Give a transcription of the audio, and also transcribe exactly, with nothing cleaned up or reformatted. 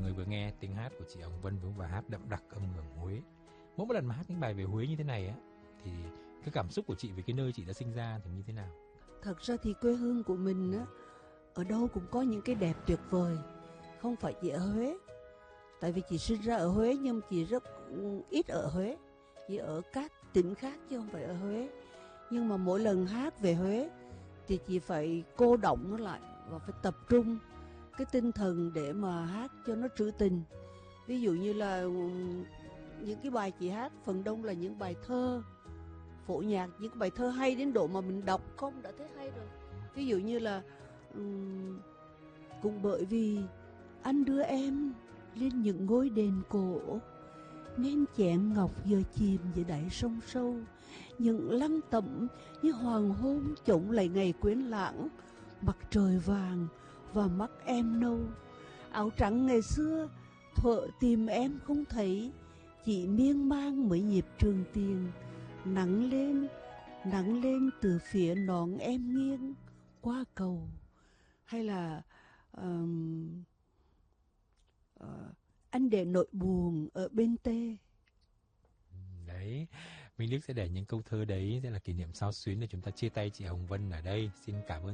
người vừa nghe tiếng hát của chị Hồng Vân với bài hát đậm đặc âm hưởng Huế. Mỗi một lần mà hát những bài về Huế như thế này á, thì cái cảm xúc của chị về cái nơi chị đã sinh ra thì như thế nào? Thật ra thì quê hương của mình á, ở đâu cũng có những cái đẹp tuyệt vời, không phải chỉ ở Huế. Tại vì chị sinh ra ở Huế nhưng chị rất ít ở Huế, chỉ ở các tỉnh khác chứ không phải ở Huế. Nhưng mà mỗi lần hát về Huế thì chị phải cô đọng nó lại và phải tập trung cái tinh thần để mà hát cho nó trữ tình. Ví dụ như là những cái bài chị hát phần đông là những bài thơ phổ nhạc, những cái bài thơ hay đến độ mà mình đọc không đã thấy hay rồi. Ví dụ như là um, cũng bởi vì anh đưa em lên những ngôi đền cổ nên chén ngọc giờ chìm giữa đáy sông sâu, những lăng tẩm như hoàng hôn chống lại ngày quyến lãng, mặt trời vàng và mắt em nâu. Áo trắng ngày xưa thợ tìm em không thấy, chỉ miên man mấy nhịp trường tiền. Nắng lên, nắng lên từ phía nón em nghiêng qua cầu. Hay là um, uh, anh để nỗi buồn ở bên tê. Đấy, Minh Đức sẽ để những câu thơ đấy sẽ là kỷ niệm xao xuyến để chúng ta chia tay chị Hồng Vân ở đây. Xin cảm ơn